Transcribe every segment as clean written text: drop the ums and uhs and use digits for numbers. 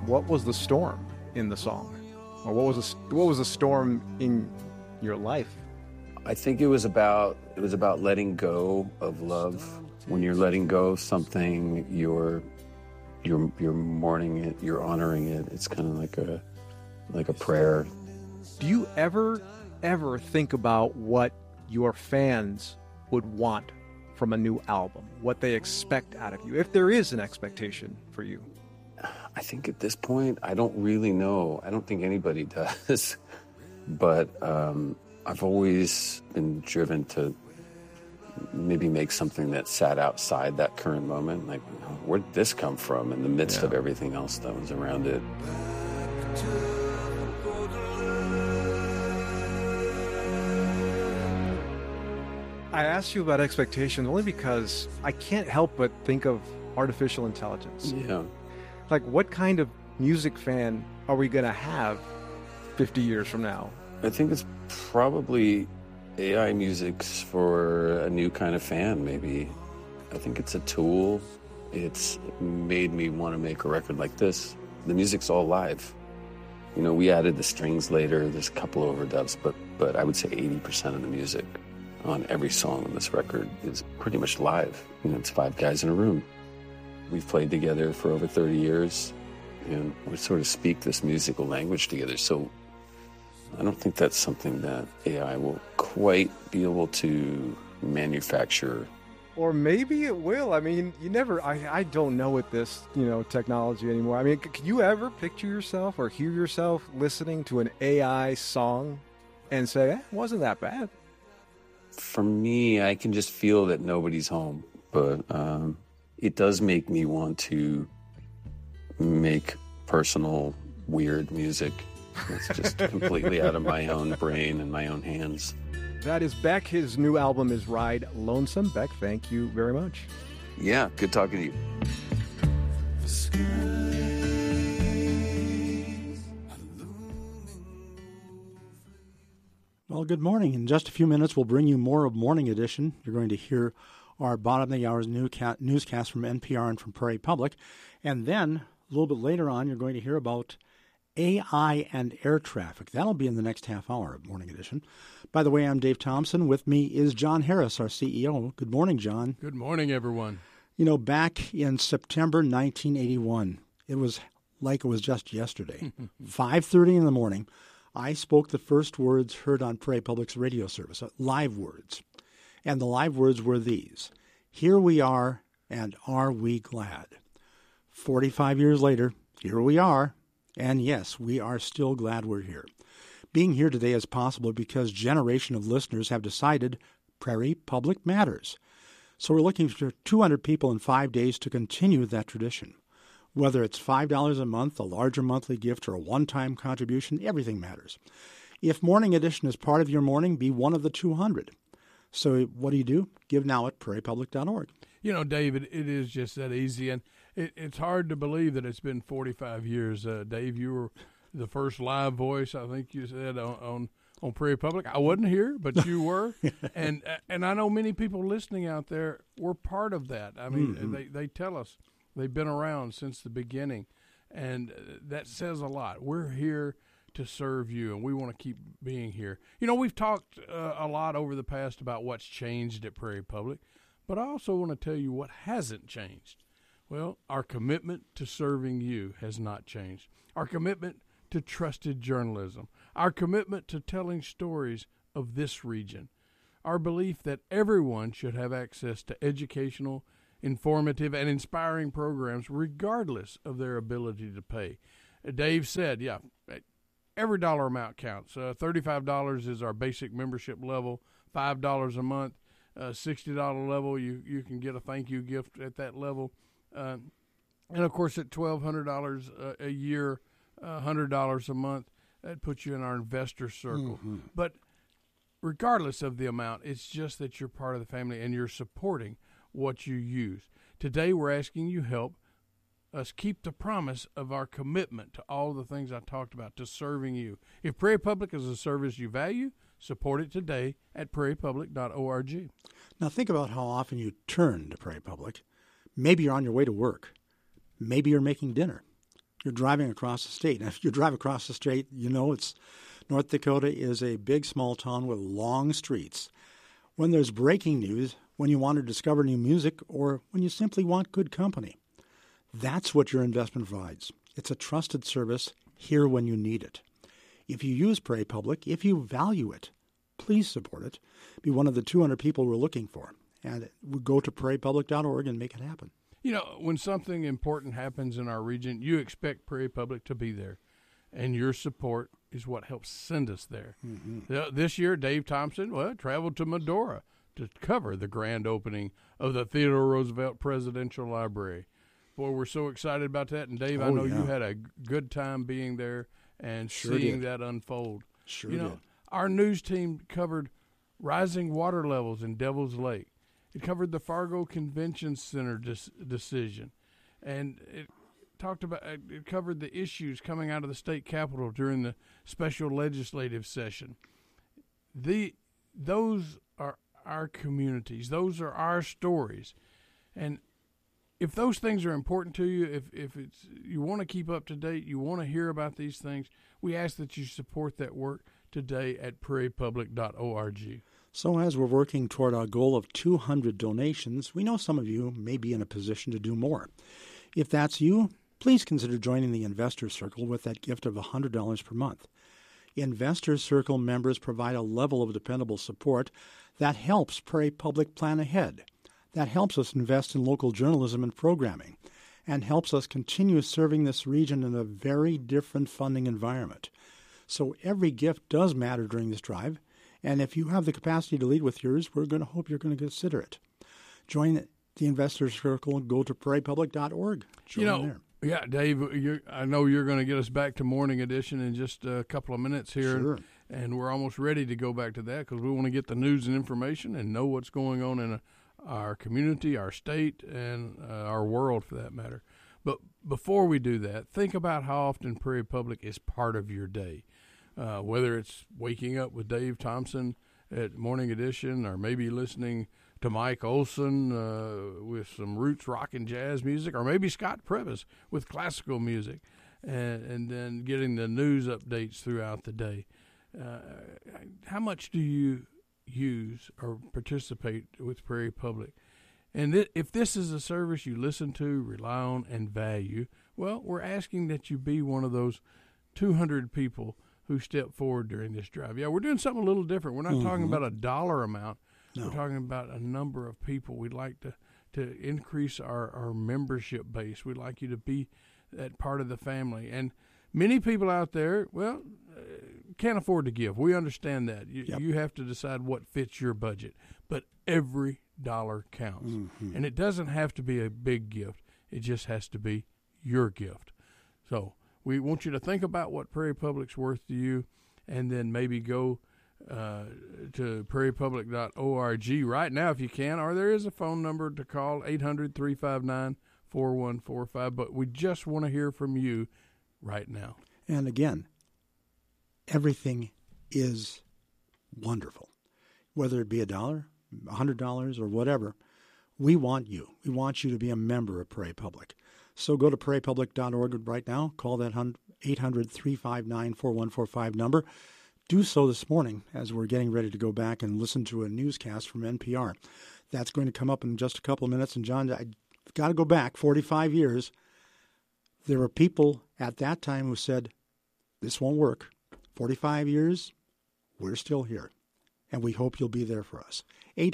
what was the storm in the song? Or what was the storm in your life? I think it was about letting go of love. When you're letting go of something, you're mourning it, you're honoring it. It's kind of like a prayer. Do you ever think about what your fans would want from a new album, what they expect out of you, if there is an expectation for you? I think at this point, I don't really know. I don't think anybody does. But I've always been driven to maybe make something that sat outside that current moment. Like, where'd this come from in the midst of everything else that was around it? I asked you about expectations only because I can't help but think of artificial intelligence. Yeah. Like, what kind of music fan are we going to have 50 years from now? I think it's probably AI music's for a new kind of fan, maybe. I think it's a tool. It's made me want to make a record like this. The music's all live. You know, we added the strings later. There's a couple overdubs, but I would say 80% of the music on every song on this record is pretty much live. You know, it's 5 guys in a room. We've played together for over 30 years, and we sort of speak this musical language together. So I don't think that's something that AI will quite be able to manufacture. Or maybe it will. I mean, I don't know with this, technology anymore. I mean, can you ever picture yourself or hear yourself listening to an AI song and say, it wasn't that bad? For me, I can just feel that nobody's home. But it does make me want to make personal, weird music. It's just completely out of my own brain and my own hands. That is Beck. His new album is Ride Lonesome. Beck, thank you very much. Yeah, good talking to you. Well, good morning. In just a few minutes, we'll bring you more of Morning Edition. You're going to hear our bottom of the hour's newscast from NPR and from Prairie Public. And then, a little bit later on, you're going to hear about AI and air traffic. That'll be in the next half hour of Morning Edition. By the way, I'm Dave Thompson. With me is John Harris, our CEO. Good morning, John. Good morning, everyone. You know, back in September 1981, it was like it was just yesterday. 5:30 in the morning, I spoke the first words heard on Prairie Public's radio service, live words. And the live words were these: "Here we are, and are we glad?" 45 years later, here we are, and yes, we are still glad we're here. Being here today is possible because a generation of listeners have decided Prairie Public matters. So we're looking for 200 people in 5 days to continue that tradition. Whether it's $5 a month, a larger monthly gift, or a one-time contribution, everything matters. If Morning Edition is part of your morning, be one of the 200. So what do? Give now at prairiepublic.org. You know, David, it is just that easy, and it's hard to believe that it's been 45 years. Dave, you were the first live voice, I think you said, on Prairie Public. I wasn't here, but you were, and I know many people listening out there were part of that. I mean, they tell us they've been around since the beginning, and that says a lot. We're here to serve you, and we want to keep being here. You know, we've talked a lot over the past about what's changed at Prairie Public, but I also want to tell you what hasn't changed. Well, our commitment to serving you has not changed. Our commitment to trusted journalism, our commitment to telling stories of this region, our belief that everyone should have access to educational, informative, and inspiring programs regardless of their ability to pay. Dave said, every dollar amount counts. $35 is our basic membership level, $5 a month, $60 level, you can get a thank you gift at that level. And, of course, at $1,200 a year, $100 a month, that puts you in our investor circle. Mm-hmm. But regardless of the amount, it's just that you're part of the family and you're supporting what you use. Today we're asking you help us keep the promise of our commitment to all the things I talked about, to serving you. If Prairie Public is a service you value, support it today at prairiepublic.org. Now think about how often you turn to Prairie Public. Maybe you're on your way to work. Maybe you're making dinner. You're driving across the state. And if you drive across the state, you know it's North Dakota is a big, small town with long streets. When there's breaking news, when you want to discover new music, or when you simply want good company, that's what your investment provides. It's a trusted service here when you need it. If you use Prairie Public, if you value it, please support it. Be one of the 200 people we're looking for. And go to prairiepublic.org and make it happen. You know, when something important happens in our region, you expect Prairie Public to be there. And your support is what helps send us there. Mm-hmm. This year, Dave Thompson, traveled to Medora to cover the grand opening of the Theodore Roosevelt Presidential Library. Boy, we're so excited about that. And, Dave, I know you had a good time being there and seeing that unfold. Sure you know, did. Our news team covered rising water levels in Devil's Lake. It covered the Fargo Convention Center decision. And it covered the issues coming out of the state capitol during the special legislative session. Those are our communities. Those are our stories. And if those things are important to you, if it's you want to keep up to date, you want to hear about these things, we ask that you support that work today at prairiepublic.org. So as we're working toward our goal of 200 donations, we know some of you may be in a position to do more. If that's you, please consider joining the Investor Circle with that gift of $100 per month. Investor Circle members provide a level of dependable support that helps Prairie Public plan ahead, that helps us invest in local journalism and programming, and helps us continue serving this region in a very different funding environment. So every gift does matter during this drive, and if you have the capacity to lead with yours, we're going to hope you're going to consider it. Join the Investor Circle and go to prairiepublic.org. Join there. Yeah, Dave, I know you're going to get us back to Morning Edition in just a couple of minutes here. Sure. And we're almost ready to go back to that because we want to get the news and information and know what's going on in our community, our state, and our world for that matter. But before we do that, think about how often Prairie Public is part of your day. Whether it's waking up with Dave Thompson at Morning Edition or maybe listening to Mike Olson with some roots rock and jazz music, or maybe Scott Previs with classical music, and then getting the news updates throughout the day. How much do you use or participate with Prairie Public? And if this is a service you listen to, rely on, and value, well, we're asking that you be one of those 200 people who step forward during this drive. Yeah, we're doing something a little different. We're not talking about a dollar amount. No. We're talking about a number of people. We'd like to increase our membership base. We'd like you to be that part of the family. And many people out there, can't afford to give. We understand that. You have to decide what fits your budget. But every dollar counts. Mm-hmm. And it doesn't have to be a big gift. It just has to be your gift. So we want you to think about what Prairie Public's worth to you, and then maybe go to prairiepublic.org right now if you can, or there is a phone number to call, 800-359-4145, but we just want to hear from you right now. And again, everything is wonderful. Whether it be $1, $100, or whatever, we want you. We want you to be a member of Prairie Public. So go to prairiepublic.org right now. Call that 800-359-4145 number. Do so this morning as we're getting ready to go back and listen to a newscast from NPR. That's going to come up in just a couple of minutes. And, John, I've got to go back 45 years. There were people at that time who said, this won't work. 45 years, we're still here. And we hope you'll be there for us.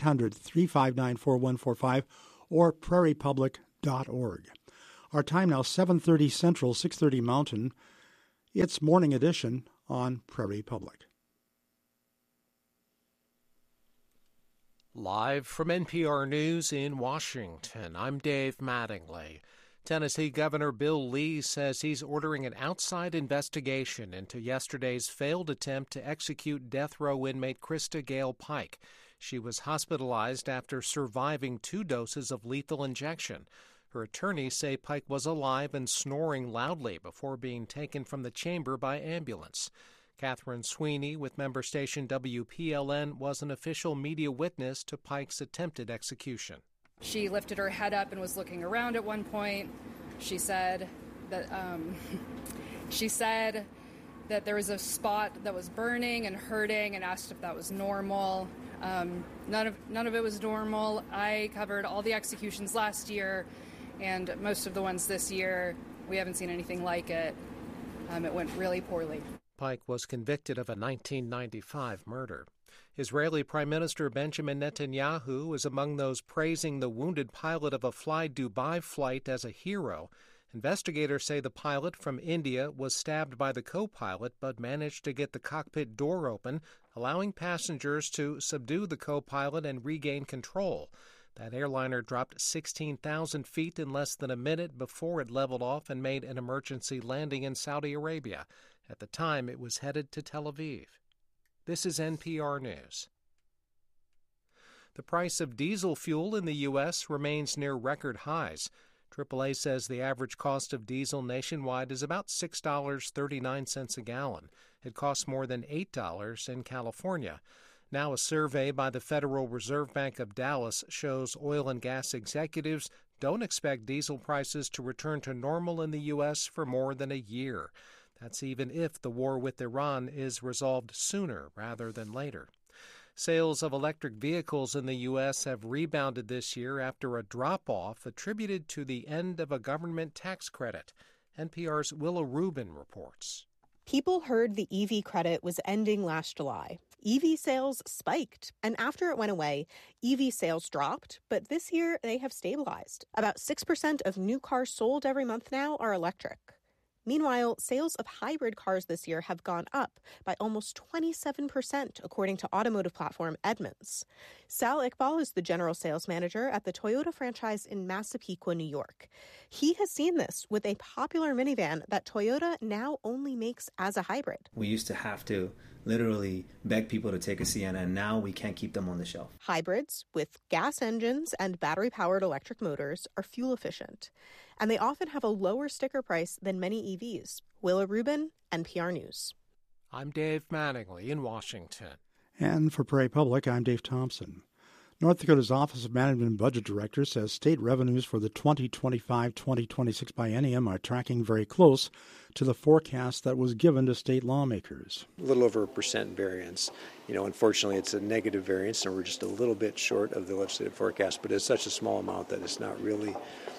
800-359-4145 or prairiepublic.org. Our time now, 7:30 Central, 6:30 Mountain. It's Morning Edition on Prairie Public. Live from NPR News in Washington, I'm Dave Mattingly. Tennessee Governor Bill Lee says he's ordering an outside investigation into yesterday's failed attempt to execute death row inmate Krista Gale Pike. She was hospitalized after surviving 2 doses of lethal injection. Her attorneys say Pike was alive and snoring loudly before being taken from the chamber by ambulance. Catherine Sweeney with member station WPLN was an official media witness to Pike's attempted execution. She lifted her head up and was looking around at one point. She said, that she said that there was a spot that was burning and hurting and asked if that was normal. None of it was normal. I covered all the executions last year, and most of the ones this year, we haven't seen anything like it. It went really poorly. Pike was convicted of a 1995 murder. Israeli Prime Minister Benjamin Netanyahu was among those praising the wounded pilot of a Fly Dubai flight as a hero. Investigators say the pilot from India was stabbed by the co-pilot but managed to get the cockpit door open, allowing passengers to subdue the co-pilot and regain control. That airliner dropped 16,000 feet in less than a minute before it leveled off and made an emergency landing in Saudi Arabia. At the time, it was headed to Tel Aviv. This is NPR News. The price of diesel fuel in the U.S. remains near record highs. AAA says the average cost of diesel nationwide is about $6.39 a gallon. It costs more than $8 in California. Now, a survey by the Federal Reserve Bank of Dallas shows oil and gas executives don't expect diesel prices to return to normal in the U.S. for more than a year. That's even if the war with Iran is resolved sooner rather than later. Sales of electric vehicles in the U.S. have rebounded this year after a drop-off attributed to the end of a government tax credit. NPR's Willa Rubin reports. People heard the EV credit was ending last July. EV sales spiked, and after it went away, EV sales dropped, but this year they have stabilized. About 6% of new cars sold every month now are electric. Meanwhile, sales of hybrid cars this year have gone up by almost 27%, according to automotive platform Edmunds. Sal Iqbal is the general sales manager at the Toyota franchise in Massapequa, New York. He has seen this with a popular minivan that Toyota now only makes as a hybrid. We used to have to literally beg people to take a Sienna, and now we can't keep them on the shelf. Hybrids with gas engines and battery-powered electric motors are fuel efficient, and they often have a lower sticker price than many EVs. Willa Rubin, NPR News. I'm Dave Mattingly in Washington. And for Prairie Public, I'm Dave Thompson. North Dakota's Office of Management and Budget Director says state revenues for the 2025-2026 biennium are tracking very close to the forecast that was given to state lawmakers. A little over 1% variance. Unfortunately, it's a negative variance, and we're just a little bit short of the legislative forecast, but it's such a small amount that it's not really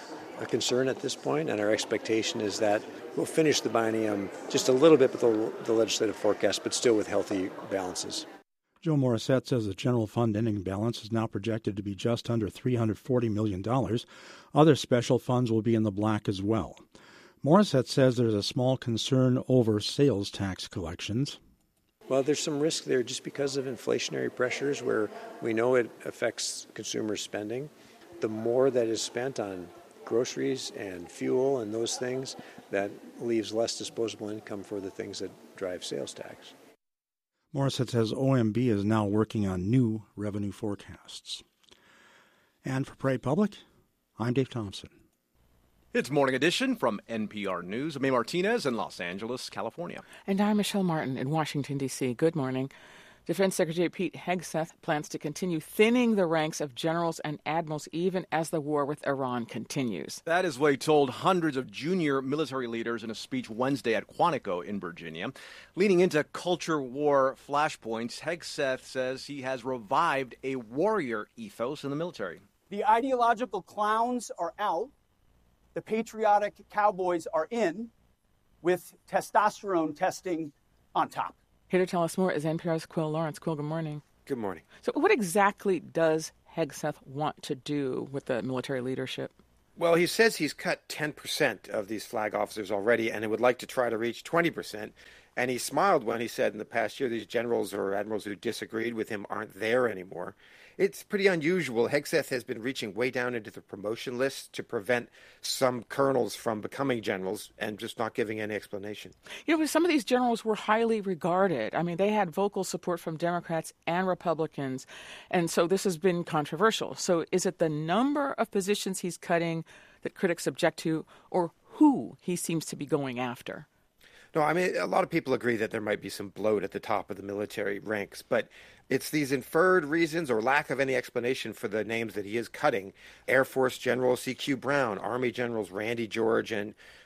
a concern at this point, and our expectation is that we'll finish the biennium just a little bit below the legislative forecast, but still with healthy balances. Joe Morissette says the general fund ending balance is now projected to be just under $340 million. Other special funds will be in the black as well. Morissette says there's a small concern over sales tax collections. Well, there's some risk there just because of inflationary pressures where we know it affects consumer spending. The more that is spent on groceries and fuel and those things, that leaves less disposable income for the things that drive sales tax. Morissette says OMB is now working on new revenue forecasts. And for Prairie Public, I'm Dave Thompson. It's Morning Edition from NPR News. I'm May Martinez in Los Angeles, California. And I'm Michelle Martin in Washington, D.C. Good morning. Defense Secretary Pete Hegseth plans to continue thinning the ranks of generals and admirals even as the war with Iran continues. That is what he told hundreds of junior military leaders in a speech Wednesday at Quantico in Virginia. Leading into culture war flashpoints, Hegseth says he has revived a warrior ethos in the military. The ideological clowns are out. The patriotic cowboys are in, with testosterone testing on top. Here to tell us more is NPR's Quill Lawrence. Quill, good morning. Good morning. So what exactly does Hegseth want to do with the military leadership? Well, he says he's cut 10% of these flag officers already, and he would like to try to reach 20%. And he smiled when he said in the past year these generals or admirals who disagreed with him aren't there anymore. It's pretty unusual. Hegseth has been reaching way down into the promotion list to prevent some colonels from becoming generals and just not giving any explanation. Some of these generals were highly regarded. I mean, they had vocal support from Democrats and Republicans, and so this has been controversial. So is it the number of positions he's cutting that critics object to, or who he seems to be going after? No, I mean, a lot of people agree that there might be some bloat at the top of the military ranks, but it's these inferred reasons or lack of any explanation for the names that he is cutting. Air Force General C.Q. Brown, Army Generals Randy George and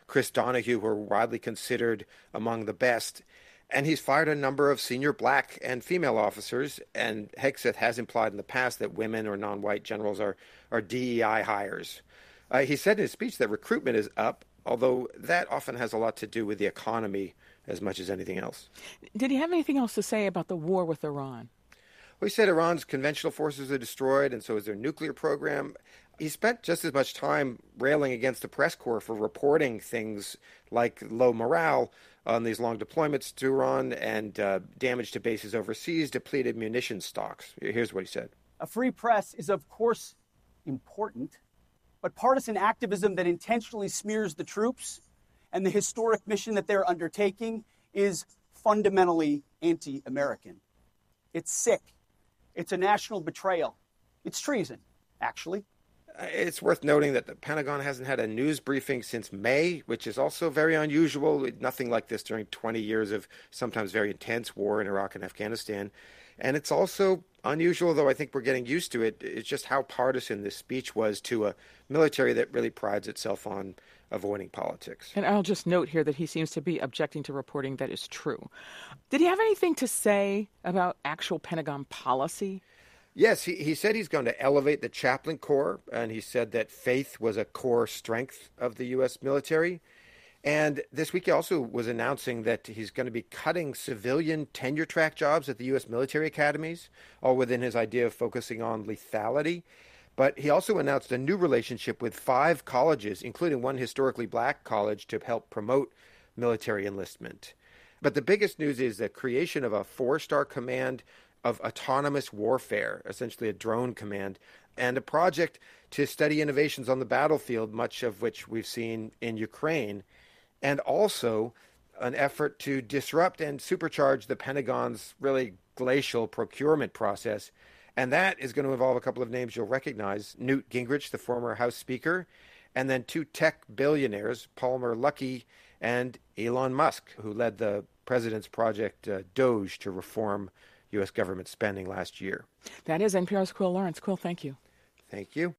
Chris Donahue, who are widely considered among the best. And he's fired a number of senior black and female officers, and Hegseth has implied in the past that women or non-white generals are DEI hires. He said in his speech that recruitment is up, although that often has a lot to do with the economy as much as anything else. Did he have anything else to say about the war with Iran? Well, he said Iran's conventional forces are destroyed, and so is their nuclear program. He spent just as much time railing against the press corps for reporting things like low morale on these long deployments to Iran and damage to bases overseas, depleted munitions stocks. Here's what he said. A free press is, of course, important, but partisan activism that intentionally smears the troops and the historic mission that they're undertaking is fundamentally anti-American. It's sick. It's a national betrayal. It's treason, actually. It's worth noting that the Pentagon hasn't had a news briefing since May, which is also very unusual. Nothing like this during 20 years of sometimes very intense war in Iraq and Afghanistan. And it's also unusual, though I think we're getting used to it. It's just how partisan this speech was to a military that really prides itself on avoiding politics. And I'll just note here that he seems to be objecting to reporting that is true. Did he have anything to say about actual Pentagon policy? Yes, he said he's going to elevate the chaplain corps, and he said that faith was a core strength of the U.S. military. And this week he also was announcing that he's going to be cutting civilian tenure track jobs at the U.S. military academies, all within his idea of focusing on lethality. But he also announced a new relationship with 5 colleges, including one historically black college, to help promote military enlistment. But the biggest news is the creation of a 4-star command of autonomous warfare, essentially a drone command, and a project to study innovations on the battlefield, much of which we've seen in Ukraine, and also an effort to disrupt and supercharge the Pentagon's really glacial procurement process. And that is going to involve a couple of names you'll recognize: Newt Gingrich, the former House Speaker, and then 2 tech billionaires, Palmer Luckey and Elon Musk, who led the president's project Doge to reform U.S. government spending last year. That is NPR's Quill Lawrence. Quill, thank you. Thank you.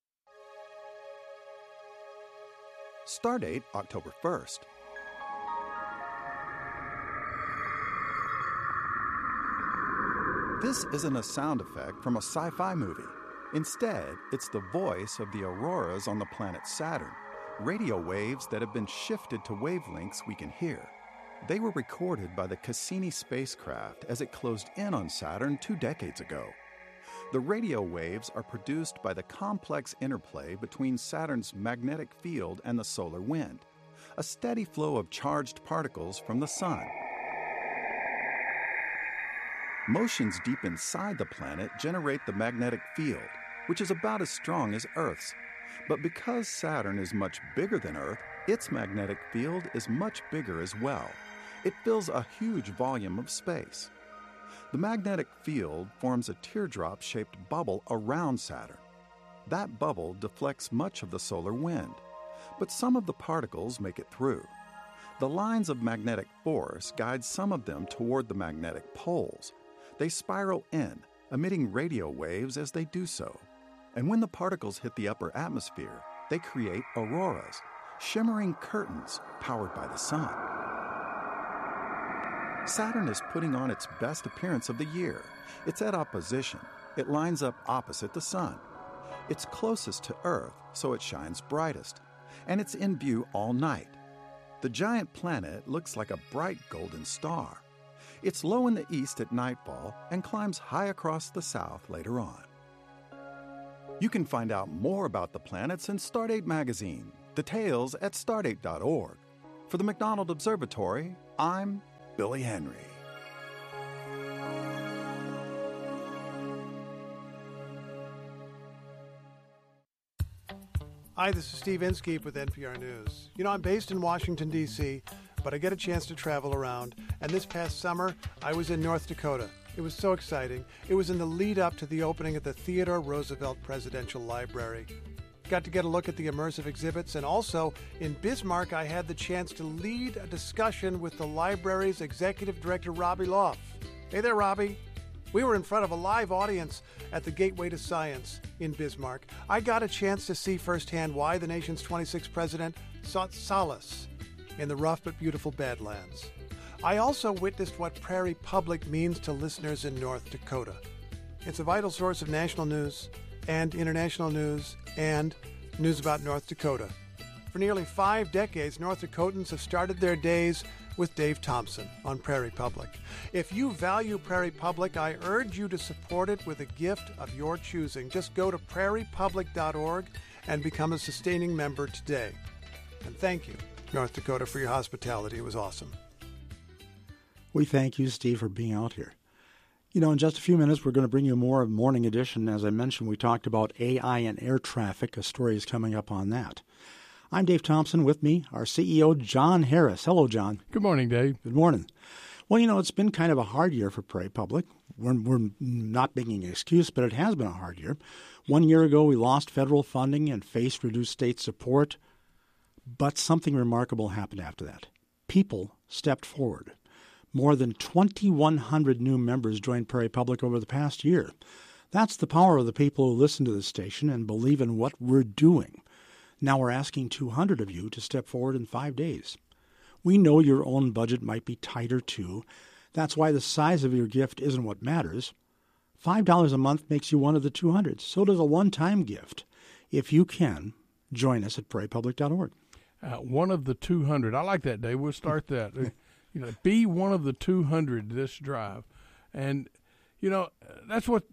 Stardate, October 1st. This isn't a sound effect from a sci-fi movie. Instead, it's the voice of the auroras on the planet Saturn, radio waves that have been shifted to wavelengths we can hear. They were recorded by the Cassini spacecraft as it closed in on Saturn 2 decades ago. The radio waves are produced by the complex interplay between Saturn's magnetic field and the solar wind, a steady flow of charged particles from the Sun. Motions deep inside the planet generate the magnetic field, which is about as strong as Earth's. But because Saturn is much bigger than Earth, its magnetic field is much bigger as well. It fills a huge volume of space. The magnetic field forms a teardrop-shaped bubble around Saturn. That bubble deflects much of the solar wind, but some of the particles make it through. The lines of magnetic force guide some of them toward the magnetic poles. They spiral in, emitting radio waves as they do so. And when the particles hit the upper atmosphere, they create auroras, shimmering curtains powered by the sun. Saturn is putting on its best appearance of the year. It's at opposition. It lines up opposite the sun. It's closest to Earth, so it shines brightest. And it's in view all night. The giant planet looks like a bright golden star. It's low in the east at nightfall and climbs high across the south later on. You can find out more about the planets in Stardate magazine. Details at stardate.org. For the McDonald Observatory, I'm Billy Henry. Hi, this is Steve Inskeep with NPR News. You know, I'm based in Washington, D.C., but I get a chance to travel around. And this past summer, I was in North Dakota. It was so exciting. It was in the lead up to the opening of the Theodore Roosevelt Presidential Library. Got to get a look at the immersive exhibits, and also in Bismarck, I had the chance to lead a discussion with the library's executive director, Robbie Loff. Hey there, Robbie. We were in front of a live audience at the Gateway to Science in Bismarck. I got a chance to see firsthand why the nation's 26th president sought solace in the rough but beautiful Badlands. I also witnessed what Prairie Public means to listeners in North Dakota. It's a vital source of national news and international news and news about North Dakota. For nearly 5 decades, North Dakotans have started their days with Dave Thompson on Prairie Public. If you value Prairie Public, I urge you to support it with a gift of your choosing. Just go to prairiepublic.org and become a sustaining member today. And thank you, North Dakota, for your hospitality. It was awesome. We thank you, Steve, for being out here. You know, in just a few minutes, we're going to bring you more of Morning Edition. As I mentioned, we talked about AI and air traffic. A story is coming up on that. I'm Dave Thompson. With me, our CEO, John Harris. Hello, John. Good morning, Dave. Good morning. Well, you know, it's been kind of a hard year for Prairie Public. We're not making an excuse, but it has been a hard year. 1 year ago, we lost federal funding and faced reduced state support. But something remarkable happened after that. People stepped forward. More than 2,100 new members joined Prairie Public over the past year. That's the power of the people who listen to the station and believe in what we're doing. Now we're asking 200 of you to step forward in 5 days. We know your own budget might be tighter too. That's why the size of your gift isn't what matters. $5 a month makes you one of the 200. So does a one-time gift. If you can, join us at prairiepublic.org. One of the 200. I like that, Dave. We'll start that. You know, be one of the 200 this drive. And, you know, that's what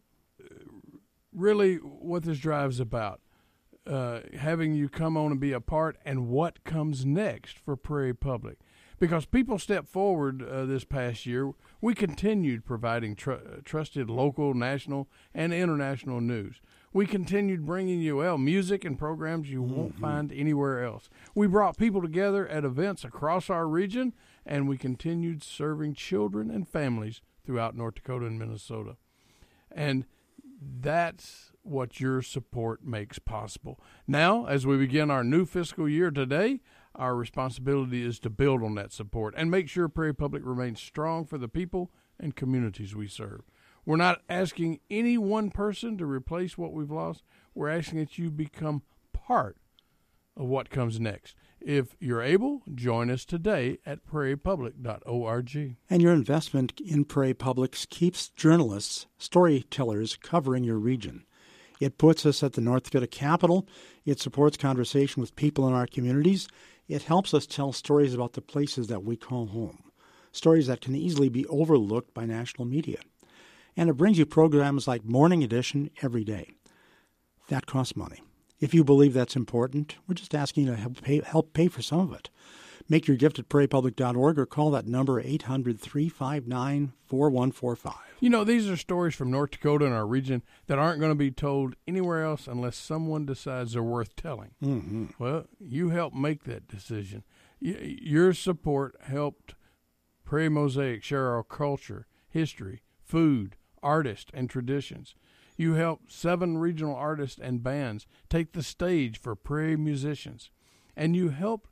this drive's about. Having you come on and be a part and what comes next for Prairie Public. Because people stepped forward this past year. We continued providing trusted local, national, and international news. We continued bringing you music and programs you won't find anywhere else. We brought people together at events across our region, and we continued serving children and families throughout North Dakota and Minnesota. And that's what your support makes possible. Now, as we begin our new fiscal year today, our responsibility is to build on that support and make sure Prairie Public remains strong for the people and communities we serve. We're not asking any one person to replace what we've lost. We're asking that you become part of what comes next. If you're able, join us today at prairiepublic.org. And your investment in Prairie Public keeps journalists, storytellers covering your region. It puts us at the North Dakota Capitol. It supports conversation with people in our communities. It helps us tell stories about the places that we call home, stories that can easily be overlooked by national media. And it brings you programs like Morning Edition every day. That costs money. If you believe that's important, we're just asking you to help pay for some of it. Make your gift at prairiepublic.org or call that number 800-359-4145. You know, these are stories from North Dakota and our region that aren't going to be told anywhere else unless someone decides they're worth telling. Mm-hmm. Well, you helped make that decision. Your support helped Prairie Mosaic share our culture, history, food, artists, and traditions. You helped 7 regional artists and bands take the stage for Prairie musicians. And you've helped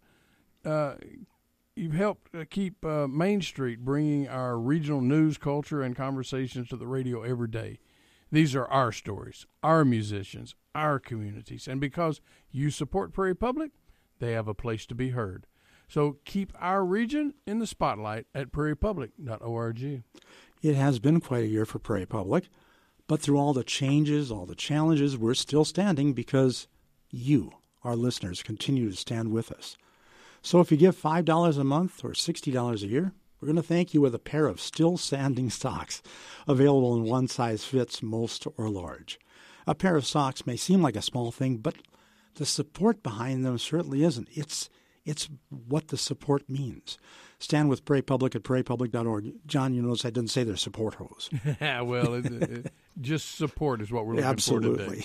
keep Main Street bringing our regional news, culture, and conversations to the radio every day. These are our stories, our musicians, our communities. And because you support Prairie Public, they have a place to be heard. So keep our region in the spotlight at prairiepublic.org. It has been quite a year for Prairie Public, but through all the changes, all the challenges, we're still standing because you, our listeners, continue to stand with us. So if you give $5 a month or $60 a year, we're going to thank you with a pair of still standing socks, available in one size fits most or large. A pair of socks may seem like a small thing, but the support behind them certainly isn't. It's what the support means. Stand with Prairie Public at prairiepublic.org. John, you notice I didn't say they're support hose. Well, just support is what we're looking for today. Absolutely.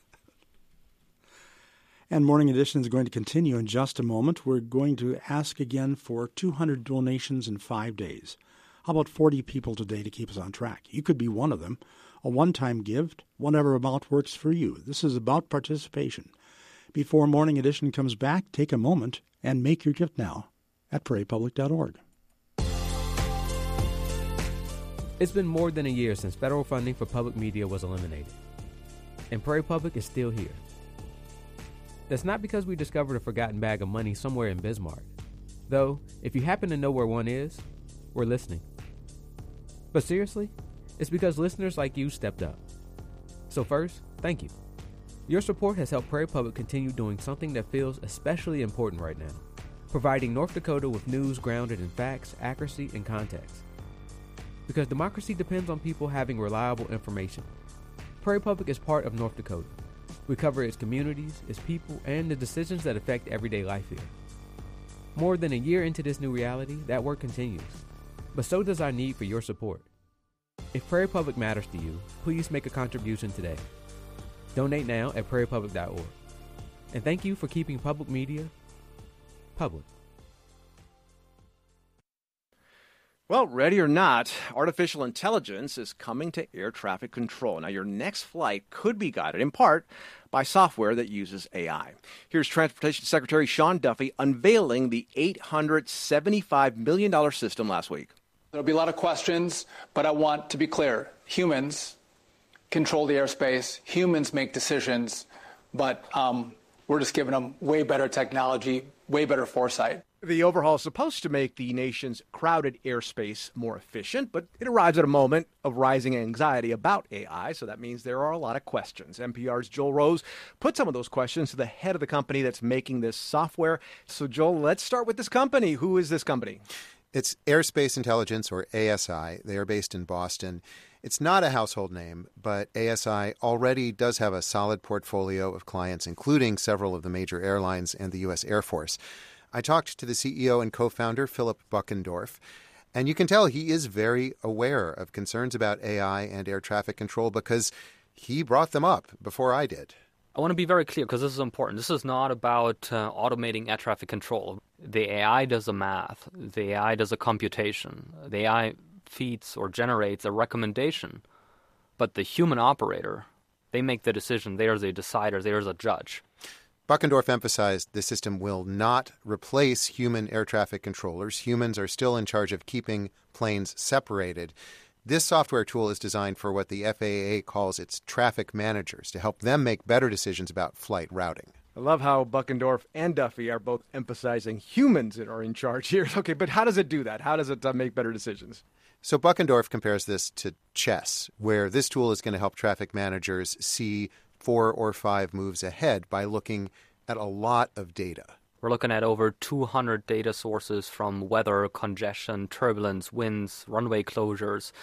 And Morning Edition is going to continue in just a moment. We're going to ask again for 200 donations in 5 days. How about 40 people today to keep us on track? You could be one of them. A one-time gift, whatever amount works for you. This is about participation. Before Morning Edition comes back, take a moment and make your gift now at prairiepublic.org. It's been more than a year since federal funding for public media was eliminated, and Prairie Public is still here. That's not because we discovered a forgotten bag of money somewhere in Bismarck, though if you happen to know where one is, we're listening. But seriously, it's because listeners like you stepped up. So first, thank you. Your support has helped Prairie Public continue doing something that feels especially important right now, providing North Dakota with news grounded in facts, accuracy, and context. Because democracy depends on people having reliable information. Prairie Public is part of North Dakota. We cover its communities, its people, and the decisions that affect everyday life here. More than a year into this new reality, that work continues. But so does our need for your support. If Prairie Public matters to you, please make a contribution today. Donate now at prairiepublic.org. And thank you for keeping public media public. Well, ready or not, artificial intelligence is coming to air traffic control. Now, your next flight could be guided, in part, by software that uses AI. Here's Transportation Secretary Sean Duffy unveiling the $875 million system last week. There'll be a lot of questions, but I want to be clear. Humans control the airspace. Humans make decisions, but we're just giving them way better technology, way better foresight. The overhaul is supposed to make the nation's crowded airspace more efficient, but it arrives at a moment of rising anxiety about AI, so that means there are a lot of questions. NPR's Joel Rose put some of those questions to the head of the company that's making this software. So, Joel, let's start with this company. Who is this company? It's Airspace Intelligence, or ASI. They are based in Boston. It's not a household name, but ASI already does have a solid portfolio of clients, including several of the major airlines and the U.S. Air Force. I talked to the CEO and co-founder, Philip Buckendorf, and you can tell he is very aware of concerns about AI and air traffic control because he brought them up before I did. I want to be very clear because this is important. This is not about automating air traffic control. The AI does the math. The AI does a computation. The AI feeds or generates a recommendation. But the human operator, they make the decision. They are the decider. They are the judge. Buckendorf emphasized the system will not replace human air traffic controllers. Humans are still in charge of keeping planes separated. This software tool is designed for what the FAA calls its traffic managers, to help them make better decisions about flight routing. I love how Buckendorf and Duffy are both emphasizing humans that are in charge here. Okay, but how does it do that? How does it make better decisions? So Buckendorf compares this to chess, where this tool is going to help traffic managers see 4 or 5 moves ahead by looking at a lot of data. We're looking at over 200 data sources from weather, congestion, turbulence, winds, runway closures,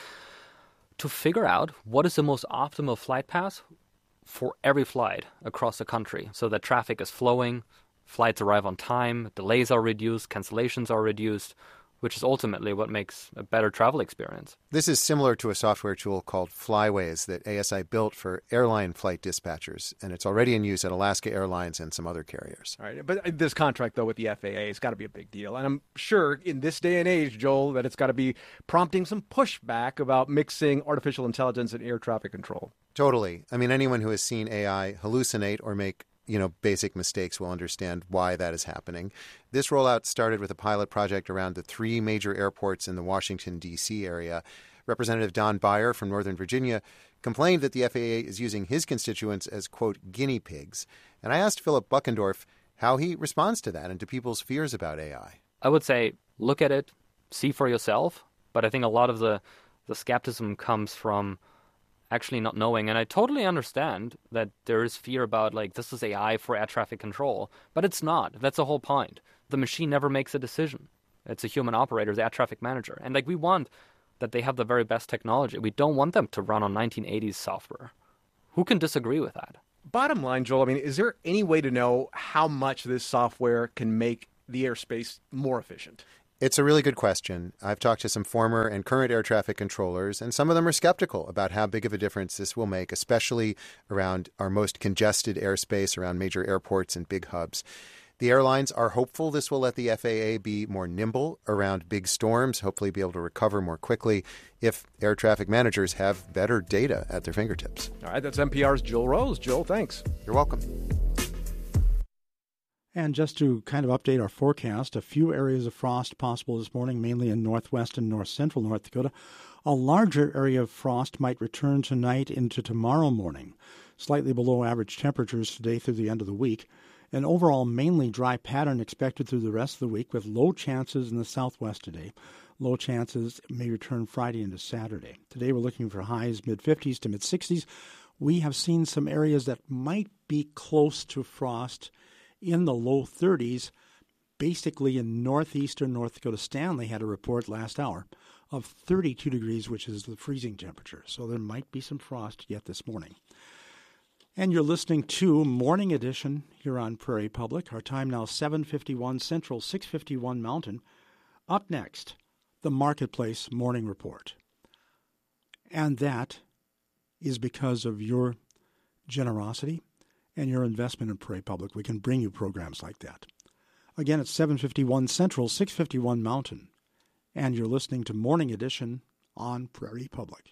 to figure out what is the most optimal flight path for every flight across the country so that traffic is flowing, flights arrive on time, delays are reduced, cancellations are reduced, which is ultimately what makes a better travel experience. This is similar to a software tool called Flyways that ASI built for airline flight dispatchers, and it's already in use at Alaska Airlines and some other carriers. All right, but this contract, though, with the FAA has got to be a big deal. And I'm sure in this day and age, Joel, that it's got to be prompting some pushback about mixing artificial intelligence and air traffic control. Totally. I mean, anyone who has seen AI hallucinate or make basic mistakes will understand why that is happening. This rollout started with a pilot project around the 3 major airports in the Washington, D.C. area. Representative Don Beyer from Northern Virginia complained that the FAA is using his constituents as, quote, guinea pigs. And I asked Philip Buckendorf how he responds to that and to people's fears about AI. I would say look at it, see for yourself. But I think a lot of the skepticism comes from actually not knowing. And I totally understand that there is fear about, this is AI for air traffic control. But it's not. That's the whole point. The machine never makes a decision. It's a human operator, the air traffic manager. And, we want that they have the very best technology. We don't want them to run on 1980s software. Who can disagree with that? Bottom line, Joel, is there any way to know how much this software can make the airspace more efficient? It's a really good question. I've talked to some former and current air traffic controllers, and some of them are skeptical about how big of a difference this will make, especially around our most congested airspace, around major airports and big hubs. The airlines are hopeful this will let the FAA be more nimble around big storms, hopefully be able to recover more quickly if air traffic managers have better data at their fingertips. All right, that's NPR's Joel Rose. Joel, thanks. You're welcome. And just to kind of update our forecast, a few areas of frost possible this morning, mainly in northwest and north-central North Dakota. A larger area of frost might return tonight into tomorrow morning, slightly below average temperatures today through the end of the week. An overall mainly dry pattern expected through the rest of the week with low chances in the southwest today. Low chances may return Friday into Saturday. Today we're looking for highs mid-50s to mid-60s. We have seen some areas that might be close to frost in the low 30s. Basically in northeastern North Dakota, Stanley had a report last hour of 32 degrees, which is the freezing temperature. So there might be some frost yet this morning. And you're listening to Morning Edition here on Prairie Public. Our time now 7:51 Central, 6:51 Mountain. Up next, the Marketplace Morning Report. And that is because of your generosity and your investment in Prairie Public. We can bring you programs like that. Again, it's 7:51 Central, 6:51 Mountain. And you're listening to Morning Edition on Prairie Public.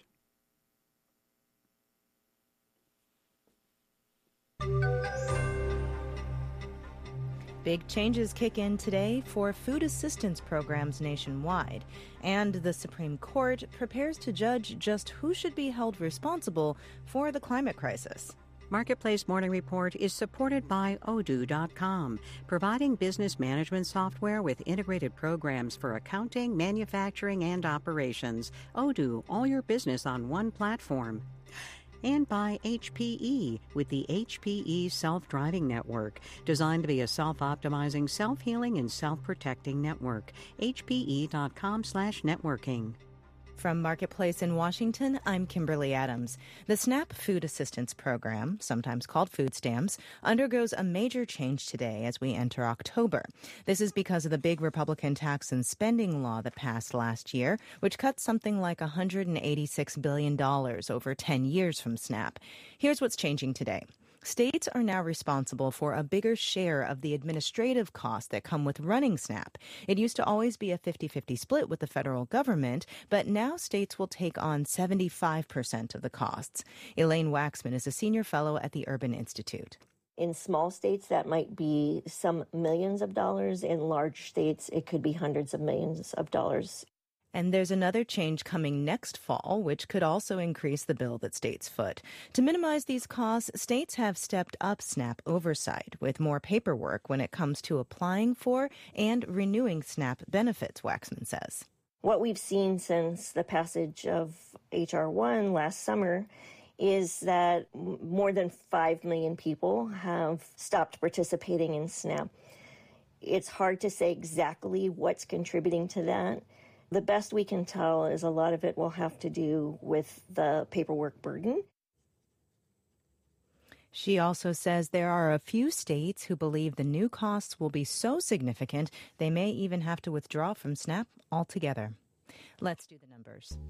Big changes kick in today for food assistance programs nationwide, and the Supreme Court prepares to judge just who should be held responsible for the climate crisis. Marketplace Morning Report is supported by Odoo.com, providing business management software with integrated programs for accounting, manufacturing, and operations. Odoo, all your business on one platform. And by HPE, with the HPE Self-Driving Network, designed to be a self-optimizing, self-healing, and self-protecting network. HPE.com/networking. From Marketplace in Washington, I'm Kimberly Adams. The SNAP Food Assistance Program, sometimes called food stamps, undergoes a major change today as we enter October. This is because of the big Republican tax and spending law that passed last year, which cut something like $186 billion over 10 years from SNAP. Here's what's changing today. States are now responsible for a bigger share of the administrative costs that come with running SNAP. It used to always be a 50-50 split with the federal government, but now states will take on 75% of the costs. Elaine Waxman is a senior fellow at the Urban Institute. In small states, that might be some millions of dollars. In large states, it could be hundreds of millions of dollars. And there's another change coming next fall, which could also increase the bill that states foot. To minimize these costs, states have stepped up SNAP oversight with more paperwork when it comes to applying for and renewing SNAP benefits, Waxman says. What we've seen since the passage of H.R. 1 last summer is that more than 5 million people have stopped participating in SNAP. It's hard to say exactly what's contributing to that. The best we can tell is a lot of it will have to do with the paperwork burden. She also says there are a few states who believe the new costs will be so significant they may even have to withdraw from SNAP altogether. Let's do the numbers.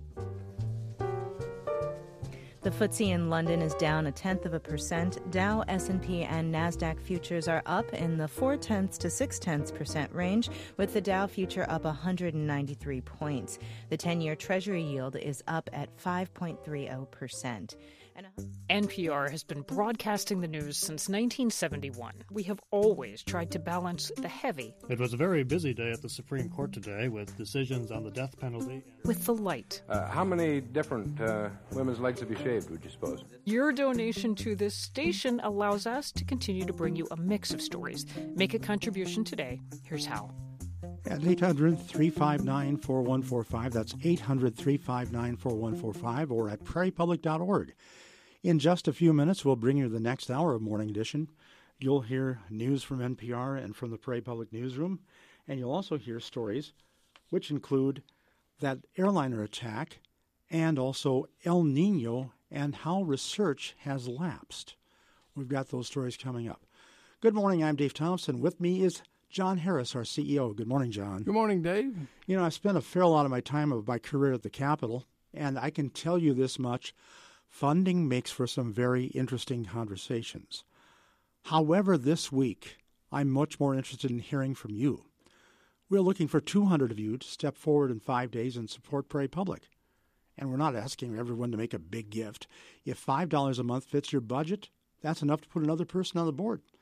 The FTSE in London is down 0.1%. Dow, S&P, and NASDAQ futures are up in the 0.4 to 0.6% range, with the Dow future up 193 points. The 10-year Treasury yield is up at 5.30%. NPR has been broadcasting the news since 1971. We have always tried to balance the heavy. It was a very busy day at the Supreme Court today with decisions on the death penalty. With the light. How many different women's legs have you shaved, would you suppose? Your donation to this station allows us to continue to bring you a mix of stories. Make a contribution today. Here's how. At 800-359-4145. That's 800-359-4145 or at prairiepublic.org. In just a few minutes, we'll bring you the next hour of Morning Edition. You'll hear news from NPR and from the Prairie Public Newsroom, and you'll also hear stories which include that airliner attack and also El Nino and how research has lapsed. We've got those stories coming up. Good morning, I'm Dave Thompson. With me is John Harris, our CEO. Good morning, John. Good morning, Dave. You know, I spent a fair lot of my time of my career at the Capitol, and I can tell you this much. Funding makes for some very interesting conversations. However, this week, I'm much more interested in hearing from you. We're looking for 200 of you to step forward in 5 days and support Prairie Public. And we're not asking everyone to make a big gift. If $5 a month fits your budget, that's enough to put another person on the board.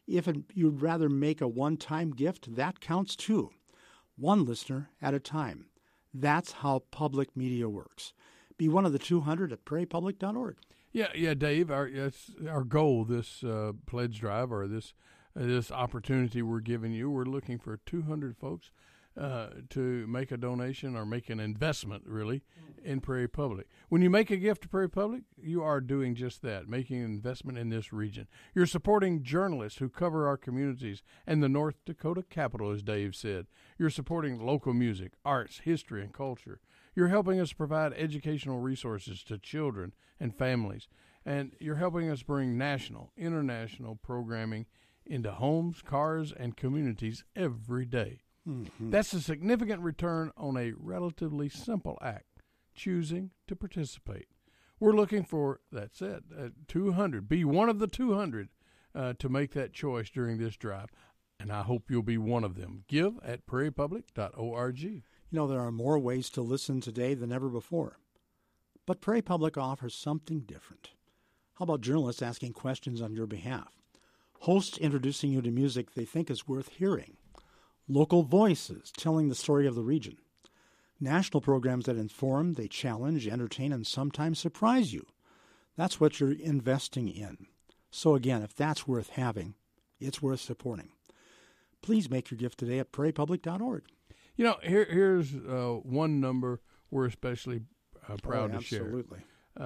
If you'd rather make a one-time gift, that counts too. One listener at a time. That's how public media works. Be one of the 200 at prairiepublic.org. Yeah, Dave. Our goal, this pledge drive or this opportunity we're giving you, we're looking for 200 folks to make a donation or make an investment, really, in Prairie Public. When you make a gift to Prairie Public, you are doing just that, making an investment in this region. You're supporting journalists who cover our communities and the North Dakota capital, as Dave said. You're supporting local music, arts, history, and culture. You're helping us provide educational resources to children and families. And you're helping us bring national, international programming into homes, cars, and communities every day. Mm-hmm. That's a significant return on a relatively simple act, choosing to participate. We're looking for, that's it, 200. Be one of the 200 to make that choice during this drive, and I hope you'll be one of them. Give at prairiepublic.org. You know, there are more ways to listen today than ever before, but Prairie Public offers something different. How about journalists asking questions on your behalf? Hosts introducing you to music they think is worth hearing. Local voices telling the story of the region. National programs that inform, they challenge, entertain, and sometimes surprise you. That's what you're investing in. So again, if that's worth having, it's worth supporting. Please make your gift today at prairiepublic.org. You know, here's one number we're especially proud to share. Absolutely.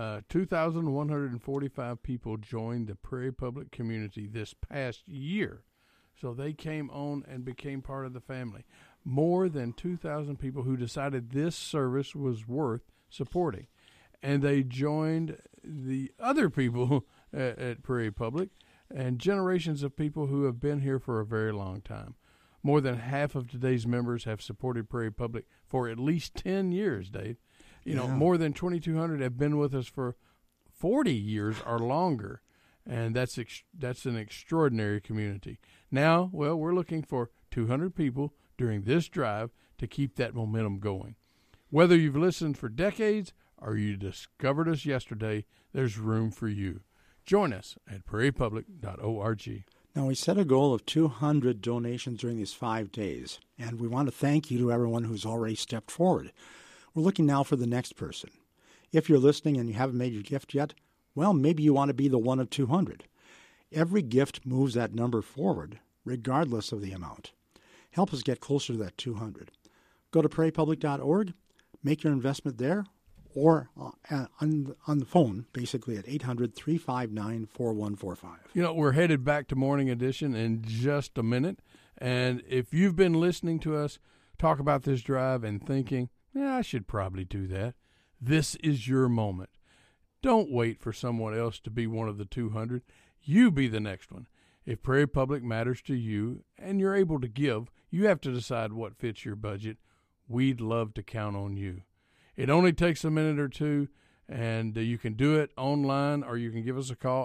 2,145 people joined the Prairie Public community this past year. So they came on and became part of the family. More than 2,000 people who decided this service was worth supporting. And they joined the other people at Prairie Public and generations of people who have been here for a very long time. More than half of today's members have supported Prairie Public for at least 10 years, Dave. You know, more than 2,200 have been with us for 40 years or longer. And that's an extraordinary community. Now, well, we're looking for 200 people during this drive to keep that momentum going. Whether you've listened for decades or you discovered us yesterday, there's room for you. Join us at prairiepublic.org. Now, we set a goal of 200 donations during these 5 days, and we want to thank you to everyone who's already stepped forward. We're looking now for the next person. If you're listening and you haven't made your gift yet, well, maybe you want to be the one of 200. Every gift moves that number forward, regardless of the amount. Help us get closer to that 200. Go to prairiepublic.org, make your investment there, or on the phone, basically at 800-359-4145. You know, we're headed back to Morning Edition in just a minute. And if you've been listening to us talk about this drive and thinking, yeah, I should probably do that, this is your moment. Don't wait for someone else to be one of the 200. You be the next one. If Prairie Public matters to you and you're able to give, you have to decide what fits your budget. We'd love to count on you. It only takes a minute or two, and you can do it online, or you can give us a call,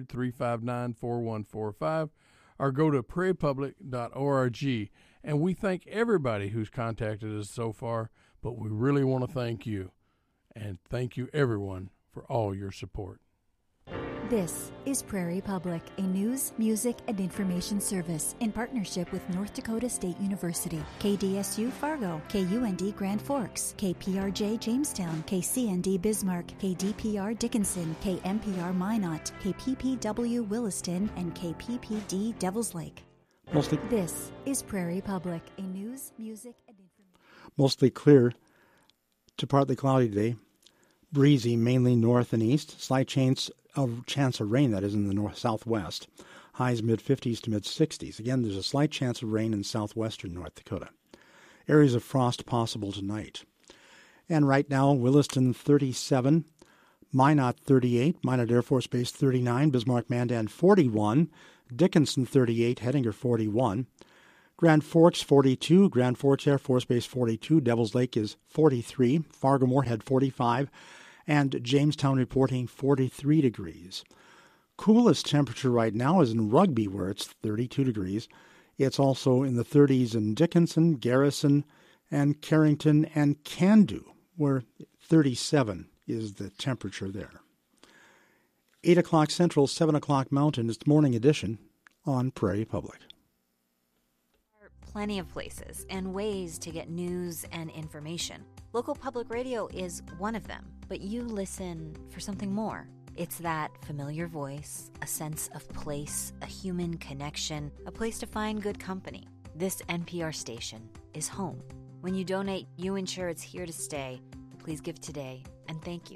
800-359-4145, or go to prairiepublic.org. And we thank everybody who's contacted us so far, but we really want to thank you. And thank you, everyone, for all your support. This is Prairie Public, a news, music, and information service in partnership with North Dakota State University, KDSU Fargo, KUND Grand Forks, KPRJ Jamestown, KCND Bismarck, KDPR Dickinson, KMPR Minot, KPPW Williston, and KPPD Devils Lake. This is Prairie Public, a news, music, and information. Mostly clear to partly cloudy today. Breezy, mainly north and east. Slight chance of rain, that is, in the north-southwest. Highs mid-50s to mid-60s. Again, there's a slight chance of rain in southwestern North Dakota. Areas of frost possible tonight. And right now, Williston 37, Minot 38, Minot Air Force Base 39, Bismarck-Mandan 41, Dickinson 38, Hettinger 41, Grand Forks 42, Grand Forks Air Force Base 42, Devils Lake is 43, Fargo-Moorhead 45, and Jamestown reporting 43 degrees. Coolest temperature right now is in Rugby, where it's 32 degrees. It's also in the 30s in Dickinson, Garrison, and Carrington, and Candu, where 37 is the temperature there. 8 o'clock Central, 7 o'clock Mountain. It's Morning Edition. on Prairie Public. Plenty of places and ways to get news and information. Local public radio is one of them, but you listen for something more. It's that familiar voice, a sense of place, a human connection, a place to find good company. This NPR station is home. When you donate, you ensure it's here to stay. Please give today, and thank you.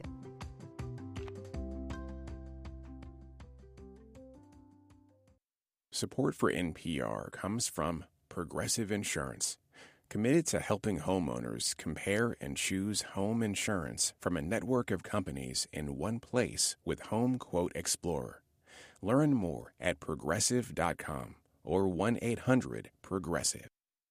Support for NPR comes from Progressive Insurance, committed to helping homeowners compare and choose home insurance from a network of companies in one place with Home Quote Explorer. Learn more at Progressive.com or 1-800-PROGRESSIVE.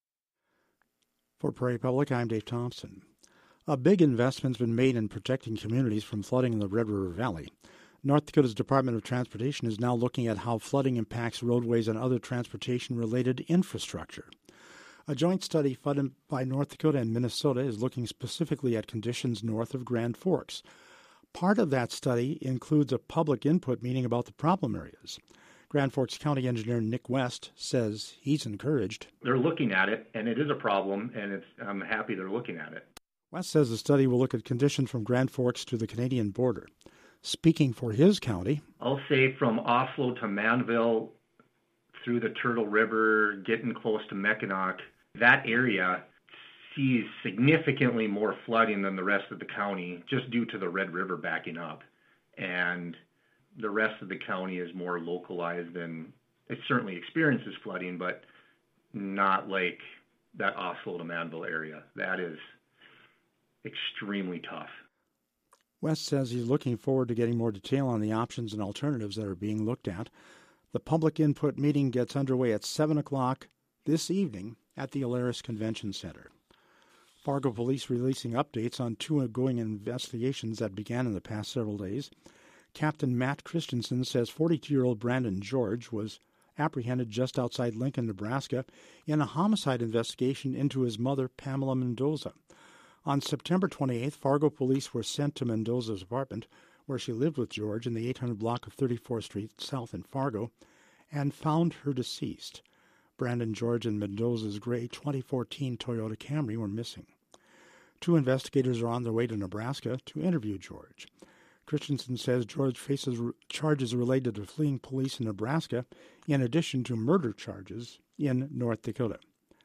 For Prairie Public, I'm Dave Thompson. A big investment's been made in protecting communities from flooding in the Red River Valley. North Dakota's Department of Transportation is now looking at how flooding impacts roadways and other transportation-related infrastructure. A joint study funded by North Dakota and Minnesota is looking specifically at conditions north of Grand Forks. Part of that study includes a public input meeting about the problem areas. Grand Forks County Engineer Nick West says he's encouraged. They're looking at it, and it is a problem, and I'm happy they're looking at it. West says the study will look at conditions from Grand Forks to the Canadian border. Speaking for his county, I'll say from Oslo to Manville, through the Turtle River, getting close to Mackinac, that area sees significantly more flooding than the rest of the county just due to the Red River backing up. And the rest of the county is more localized and it certainly experiences flooding, but not like that Oslo to Manville area. That is extremely tough. West says he's looking forward to getting more detail on the options and alternatives that are being looked at. The public input meeting gets underway at 7 o'clock this evening at the Alaris Convention Center. Fargo police releasing updates on two ongoing investigations that began in the past several days. Captain Matt Christensen says 42-year-old Brandon George was apprehended just outside Lincoln, Nebraska, in a homicide investigation into his mother, Pamela Mendoza. On September 28th, Fargo police were sent to Mendoza's apartment, where she lived with George in the 800 block of 34th Street South in Fargo, and found her deceased. Brandon George and Mendoza's gray 2014 Toyota Camry were missing. Two investigators are on their way to Nebraska to interview George. Christensen says George faces charges related to fleeing police in Nebraska, in addition to murder charges in North Dakota.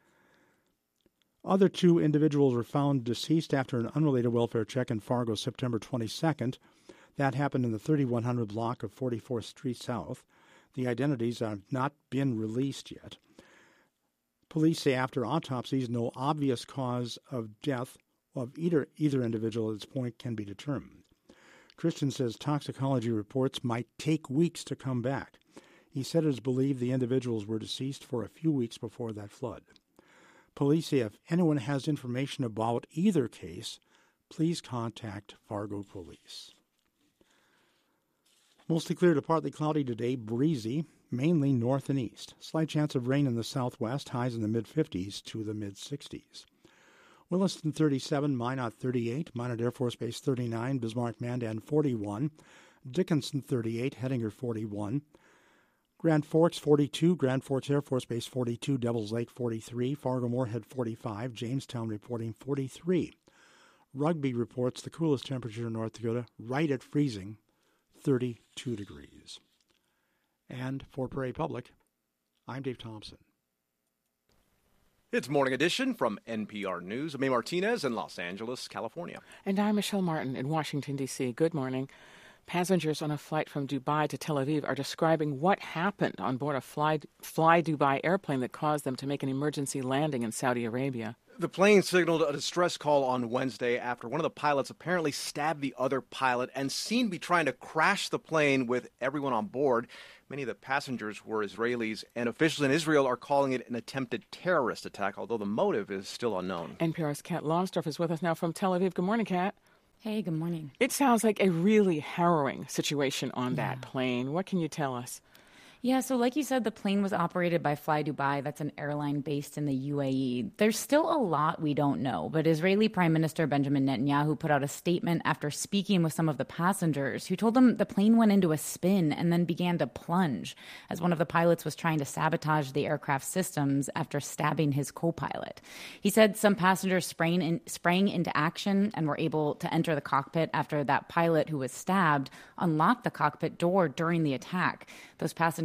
Other two individuals were found deceased after an unrelated welfare check in Fargo September 22nd. That happened in the 3100 block of 44th Street South. The identities have not been released yet. Police say after autopsies, no obvious cause of death of either individual at this point can be determined. Christian says toxicology reports might take weeks to come back. He said it is believed the individuals were deceased for a few weeks before that flood. Police say if anyone has information about either case, please contact Fargo Police. Mostly clear to partly cloudy today, breezy, mainly north and east. Slight chance of rain in the southwest, highs in the mid-50s to the mid-60s. Williston 37, Minot 38, Minot Air Force Base 39, Bismarck-Mandan 41, Dickinson 38, Hettinger 41, Grand Forks 42, Grand Forks Air Force Base 42, Devils Lake 43, Fargo-Moorhead 45, Jamestown reporting 43. Rugby reports the coolest temperature in North Dakota, right at freezing, 32 degrees. And for Prairie Public, I'm Dave Thompson. It's Morning Edition from NPR News. I'm May Martinez in Los Angeles, California. And I'm Michelle Martin in Washington, D.C. Good morning. Passengers on a flight from Dubai to Tel Aviv are describing what happened on board a Fly Dubai airplane that caused them to make an emergency landing in Saudi Arabia. The plane signaled a distress call on Wednesday after one of the pilots apparently stabbed the other pilot and seemed to be trying to crash the plane with everyone on board. Many of the passengers were Israelis, and officials in Israel are calling it an attempted terrorist attack, although the motive is still unknown. NPR's Kat Lomsdorf is with us now from Tel Aviv. Good morning, Kat. Hey, good morning. It sounds like a really harrowing situation on that plane. What can you tell us? Yeah, so like you said, the plane was operated by Fly Dubai. That's an airline based in the UAE. There's still a lot we don't know, but Israeli Prime Minister Benjamin Netanyahu put out a statement after speaking with some of the passengers who told them the plane went into a spin and then began to plunge as one of the pilots was trying to sabotage the aircraft systems after stabbing his co-pilot. He said some passengers sprang into action and were able to enter the cockpit after that pilot who was stabbed unlocked the cockpit door during the attack. Those passengers